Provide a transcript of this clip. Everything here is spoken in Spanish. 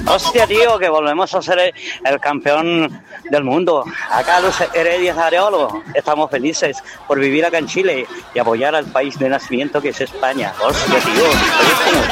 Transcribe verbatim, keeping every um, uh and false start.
Hostia, tío, que volvemos a ser el, el campeón del mundo. Acá los Heredias Areolos estamos felices por vivir acá en Chile y apoyar al país de nacimiento que es España. Hostia, tío. Oye,